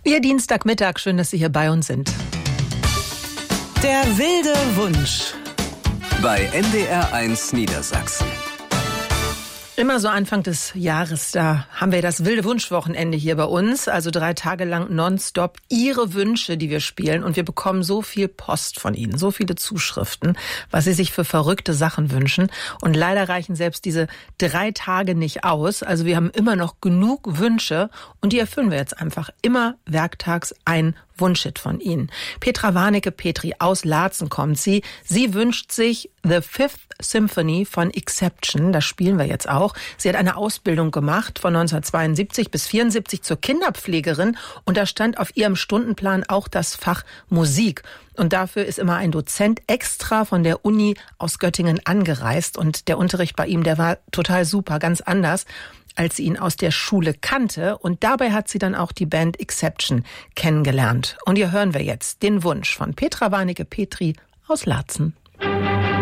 Ihr Dienstagmittag, schön, dass Sie hier bei uns sind. Der wilde Wunsch. Bei NDR1 Niedersachsen. Immer so Anfang des Jahres, da haben wir das wilde Wunschwochenende hier bei uns. Also 3 Tage lang nonstop Ihre Wünsche, die wir spielen. Und wir bekommen so viel Post von Ihnen, so viele Zuschriften, was Sie sich für verrückte Sachen wünschen. Und leider reichen selbst diese 3 Tage nicht aus. Also wir haben immer noch genug Wünsche und die erfüllen wir jetzt einfach. Immer werktags ein Wunschhit von Ihnen. Petra Warnecke-Petri aus Laatzen kommt sie. Sie wünscht sich The Fifth Symphony von Exception. Das spielen wir jetzt auch. Sie hat eine Ausbildung gemacht von 1972 bis 1974 zur Kinderpflegerin und da stand auf ihrem Stundenplan auch das Fach Musik. Und dafür ist immer ein Dozent extra von der Uni aus Göttingen angereist und der Unterricht bei ihm, der war total super, ganz anders, als sie ihn aus der Schule kannte. Und dabei hat sie dann auch die Band Exception kennengelernt. Und hier hören wir jetzt den Wunsch von Petra Warnecke-Petri aus Laatzen.